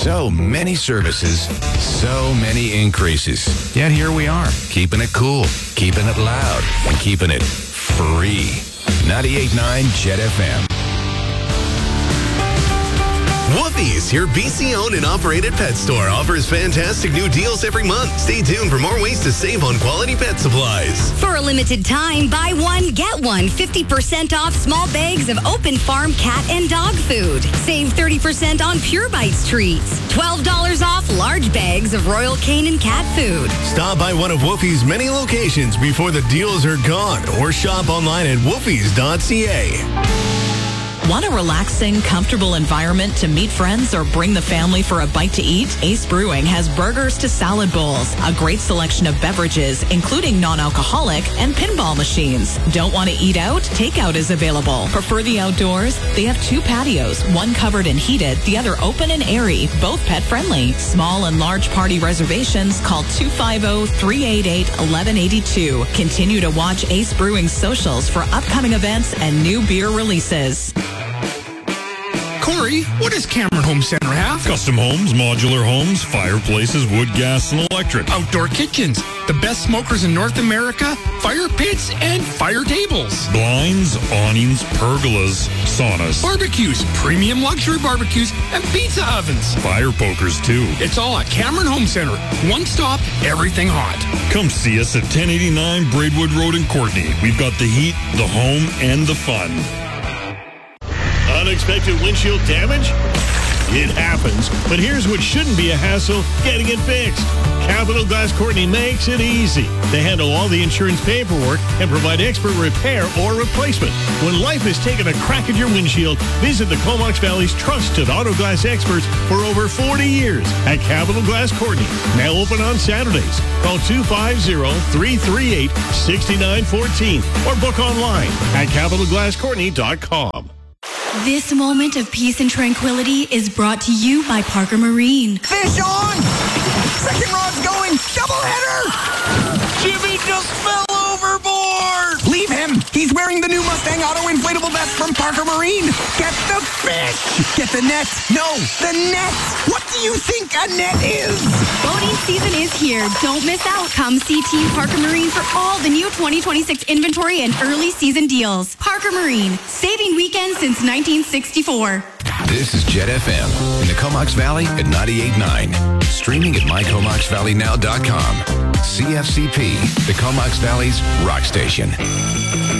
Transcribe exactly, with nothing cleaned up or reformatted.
So many services, so many increases. Yet here we are, keeping it cool, keeping it loud, and keeping it free. ninety-eight point nine Jet F M. Woofie's, your B C-owned and operated pet store, offers fantastic new deals every month. Stay tuned for more ways to save on quality pet supplies. For a limited time, buy one, get one. fifty percent off small bags of Open Farm cat and dog food. Save thirty percent on Pure Bites treats. twelve dollars off large bags of Royal Canin cat food. Stop by one of Woofie's many locations before the deals are gone, or shop online at woofies dot c a. Want a relaxing, comfortable environment to meet friends or bring the family for a bite to eat? Ace Brewing has burgers to salad bowls, a great selection of beverages, including non-alcoholic, and pinball machines. Don't want to eat out? Takeout is available. Prefer the outdoors? They have two patios, one covered and heated, the other open and airy, both pet-friendly. Small and large party reservations, call two five zero, three eight eight, one one eight two. Continue to watch Ace Brewing's socials for upcoming events and new beer releases. Corey, what does Cameron Home Center have? Custom homes, modular homes, fireplaces, wood, gas, and electric. Outdoor kitchens, the best smokers in North America, fire pits, and fire tables. Blinds, awnings, pergolas, saunas. Barbecues, premium luxury barbecues, and pizza ovens. Fire pokers, too. It's all at Cameron Home Center. One stop, everything hot. Come see us at ten eighty-nine Braidwood Road in Courtney. We've got the heat, the home, and the fun. Unexpected windshield damage? It happens, but here's what shouldn't be a hassle: getting it fixed. Capital Glass Courtney makes it easy. They handle all the insurance paperwork and provide expert repair or replacement. When life has taken a crack at your windshield, visit the Comox Valley's trusted auto glass experts for over forty years at Capital Glass Courtney. Now open on Saturdays. Call two five zero, three three eight, six nine one four or book online at capital glass courtney dot com. This moment of peace and tranquility is brought to you by Parker Marine. Fish on! Second rod's going! Double header! Jimmy just fell overboard! Leave him! He's wearing the new Mustang Auto inflatable vest from Parker Marine! Get the fish! Get the net! No, the net! What do you think a net is? Boating season is here. Don't miss out. Come see Team Parker Marine for all the new twenty twenty-six inventory and early season deals. Parker Marine, saving weekends since nineteen sixty-four. This is Jet F M in the Comox Valley at ninety-eight point nine. Streaming at my comox valley now dot com. C F C P, the Comox Valley's rock station.